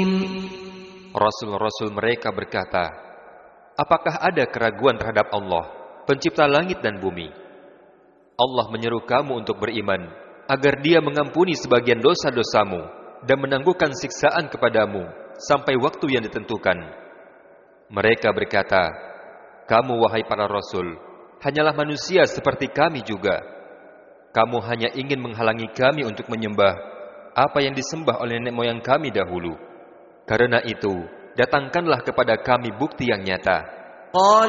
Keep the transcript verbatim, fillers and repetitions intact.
Rasul-rasul mereka berkata, apakah ada keraguan terhadap Allah, pencipta langit dan bumi? Allah menyeru kamu untuk beriman, agar Dia mengampuni sebagian dosa-dosamu dan menangguhkan siksaan kepadamu sampai waktu yang ditentukan. Mereka berkata, kamu wahai para rasul, hanyalah manusia seperti kami juga. Kamu hanya ingin menghalangi kami untuk menyembah apa yang disembah oleh nenek moyang kami dahulu. Karena itu, datangkanlah kepada kami bukti yang nyata.